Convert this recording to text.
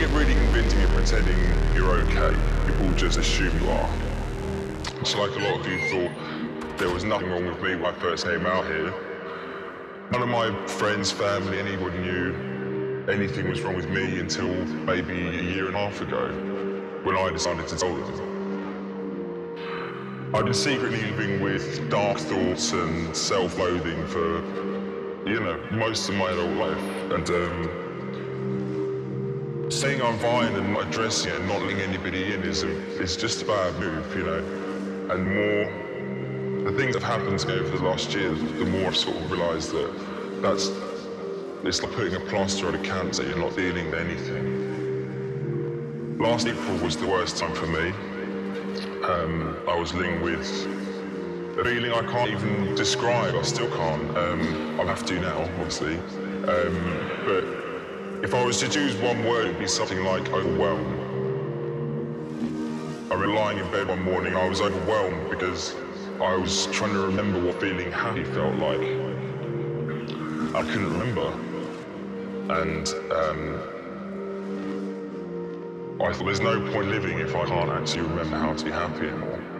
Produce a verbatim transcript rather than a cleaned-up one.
get really convinced you're pretending you're okay, people just assume you are. It's like a lot of you thought there was nothing wrong with me when I first came out here. None of my friends, family, anyone knew anything was wrong with me until maybe a year and a half ago, when I decided to tell them. I've been secretly living with dark thoughts and self-loathing for, you know, most of my adult life. And um, saying I'm fine and not addressing it and not letting anybody in is, a, is just a bad move, you know. And more, the things that have happened to me over the last year, the more I've sort of realised that that's, it's like putting a plaster on a cancer, you're not dealing with anything. Last April was the worst time for me. Um, I was living with a feeling I can't even describe, I still can't. Um, I'll have to now, obviously. Um, but if I was to choose one word, it'd be something like overwhelmed. I was lying in bed one morning, I was overwhelmed because I was trying to remember what feeling happy felt like. I couldn't remember. And um, I thought there's no point living if I can't actually remember how to be happy anymore.